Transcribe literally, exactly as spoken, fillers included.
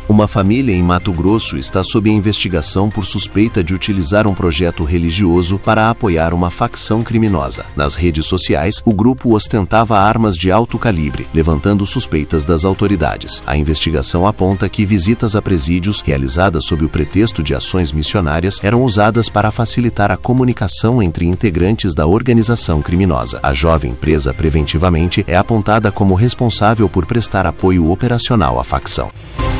Uma família em Mato Grosso está sob investigação por suspeita de utilizar um projeto religioso para apoiar uma facção criminosa. Nas redes sociais, o grupo ostentava armas de alto calibre, levantando suspeitas das autoridades. A investigação aponta que visitas a presídios, realizadas sob o pretexto de ações missionárias, eram usadas para facilitar a comunicação entre integrantes da organização criminosa. A jovem presa preventivamente é apontada como responsável por prestar apoio operacional à facção.